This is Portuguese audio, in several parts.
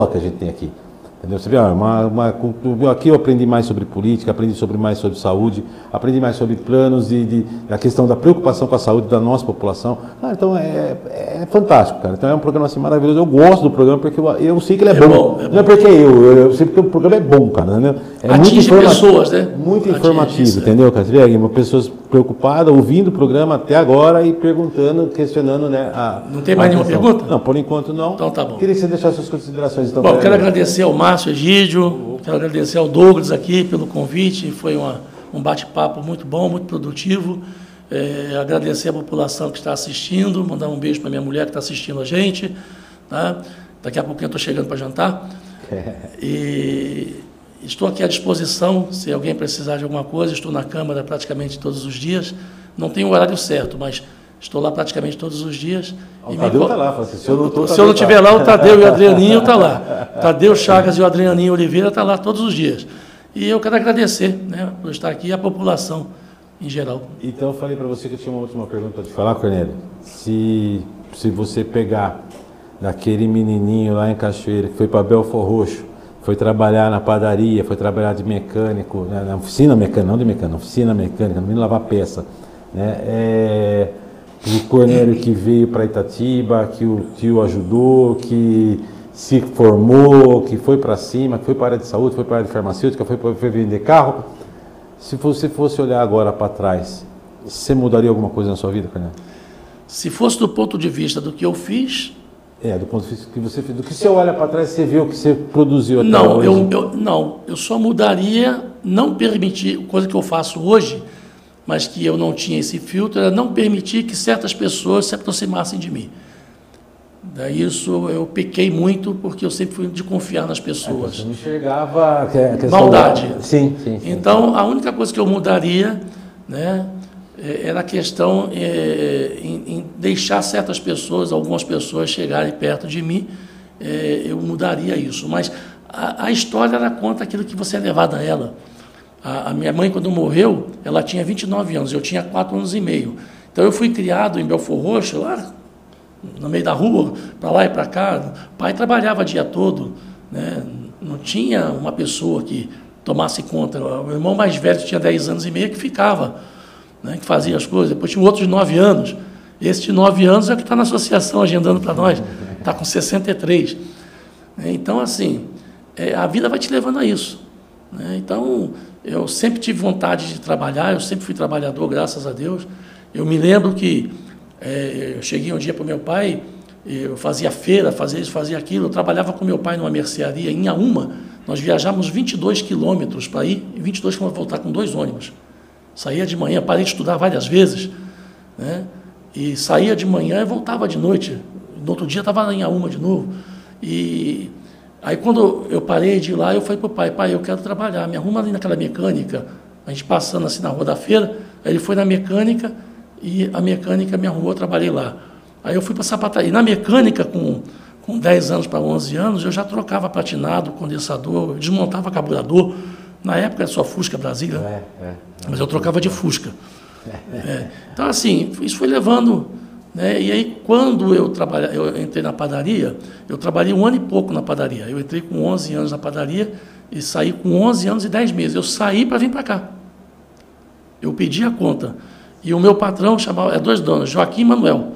que a gente tem aqui. Entendeu? Você vê, aqui eu aprendi mais sobre política, aprendi mais sobre saúde, aprendi mais sobre planos a questão da preocupação com a saúde da nossa população. Então é fantástico, cara. Então é um programa assim maravilhoso. Eu gosto do programa porque eu sei que ele é bom. Não é porque eu sei porque o programa é bom, cara. Entendeu? É atinge pessoas, né? Muito informativo, entendeu, cara? Você vê, pessoas preocupadas, ouvindo o programa até agora e perguntando, questionando, né? Não tem mais nenhuma pergunta? Não, por enquanto não. Então tá bom. Queria que você deixasse suas considerações. Então, bom, quero agradecer ao Márcio Egídio, quero agradecer ao Douglas aqui pelo convite, foi um bate-papo muito bom, muito produtivo. Agradecer a população que está assistindo, mandar um beijo para minha mulher que está assistindo a gente. Tá? Daqui a pouquinho eu estou chegando para jantar. E estou aqui à disposição, se alguém precisar de alguma coisa, estou na Câmara praticamente todos os dias. Não tenho o horário certo, mas estou lá praticamente todos os dias. O Tadeu está lá, se eu não estiver lá, o Tadeu e o Adrianinho estão lá. Tadeu Chagas e o Adrianinho Oliveira estão lá todos os dias. E eu quero agradecer, né, por estar aqui, a população em geral. Então eu falei para você que eu tinha uma última pergunta para te falar, Cornélio. Se você pegar daquele menininho lá em Cachoeira, que foi para Belfor Roxo, foi trabalhar na padaria, foi trabalhar de mecânico, né, na oficina mecânica, não de mecânico, na oficina mecânica, no menino lavar peça, né, o Cornélio que veio para Itatiba, que o tio ajudou, que se formou, que foi para cima, que foi para a área de saúde, foi para a área de farmacêutica, foi vender carro. Se você fosse olhar agora para trás, você mudaria alguma coisa na sua vida, Cornélio? Se fosse do ponto de vista do que eu fiz... do ponto de vista que você fez, do que você olha para trás, você vê o que você produziu até hoje. Eu só mudaria, não permitir, coisa que eu faço hoje, mas que eu não tinha esse filtro, era não permitir que certas pessoas se aproximassem de mim. Daí isso eu pequei muito, porque eu sempre fui de confiar nas pessoas. Você não enxergava maldade. Sim. Então, a única coisa que eu mudaria, né, era a questão em deixar certas pessoas, algumas pessoas chegarem perto de mim, eu mudaria isso. Mas a história, ela conta aquilo que você é levado a ela. A minha mãe, quando morreu, ela tinha 29 anos, eu tinha 4 anos e meio. Então, eu fui criado em Belfor Roxo, lá no meio da rua, para lá e para cá. O pai trabalhava o dia todo, né? Não tinha uma pessoa que tomasse conta. O irmão mais velho tinha 10 anos e meio que ficava, né? Que fazia as coisas. Depois tinha outro de 9 anos. Esse de 9 anos é o que está na associação agendando para nós. Está com 63. Então, assim, a vida vai te levando a isso, né? Então, eu sempre tive vontade de trabalhar, eu sempre fui trabalhador, graças a Deus. Eu me lembro que eu cheguei um dia para o meu pai, eu fazia feira, fazia isso, fazia aquilo. Eu trabalhava com meu pai numa mercearia em Inhaúma. Nós viajávamos 22 quilômetros para ir e 22 quilômetros para voltar com 2 ônibus. Saía de manhã, parei de estudar várias vezes, né? E saía de manhã e voltava de noite. No outro dia estava em Inhaúma de novo. E aí, quando eu parei de ir lá, eu falei para o pai: pai, eu quero trabalhar, me arruma ali naquela mecânica. A gente passando assim na rua da feira, aí ele foi na mecânica e a mecânica me arrumou, eu trabalhei lá. Aí eu fui para a sapataria. E na mecânica, com 10 anos para 11 anos, eu já trocava platinado, condensador, desmontava carburador. Na época era só Fusca Brasília, mas eu trocava de Fusca. Então, assim, isso foi levando, né? E aí, quando eu entrei na padaria, eu trabalhei 1 ano e pouco na padaria. Eu entrei com 11 anos na padaria e saí com 11 anos e 10 meses. Eu saí para vir para cá. Eu pedi a conta. E o meu patrão chamava, 2 donos, Joaquim e Manuel.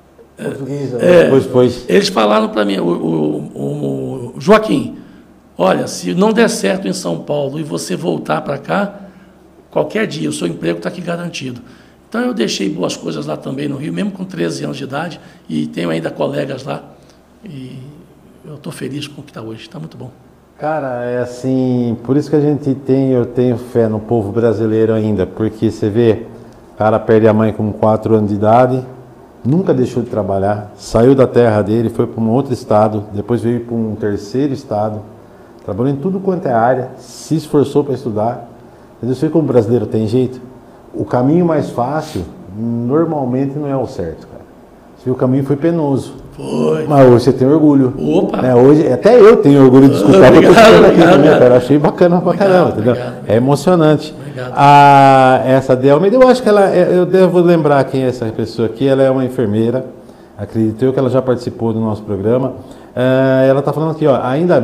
Eles falaram para mim, o Joaquim: olha, se não der certo em São Paulo e você voltar para cá, qualquer dia o seu emprego está aqui garantido. Então eu deixei boas coisas lá também no Rio, mesmo com 13 anos de idade, e tenho ainda colegas lá, e eu estou feliz com o que está hoje, está muito bom. Cara, é assim, por isso que eu tenho fé no povo brasileiro ainda, porque você vê, o cara perde a mãe com 4 anos de idade, nunca deixou de trabalhar, saiu da terra dele, foi para um outro estado, depois veio para um terceiro estado, trabalhou em tudo quanto é área, se esforçou para estudar. Mas eu sei como o brasileiro tem jeito. O caminho mais fácil, normalmente, não é o certo, cara. O caminho foi penoso. Foi. Mas hoje você tem orgulho. Opa! Né? Hoje, até eu tenho orgulho de escutar o que eu estou falando aqui também, cara. Achei bacana pra caramba, entendeu? É emocionante. Essa Delma, eu acho que eu devo lembrar quem é essa pessoa aqui. Ela é uma enfermeira, acredito eu que ela já participou do nosso programa. Ela está falando aqui, ó, ainda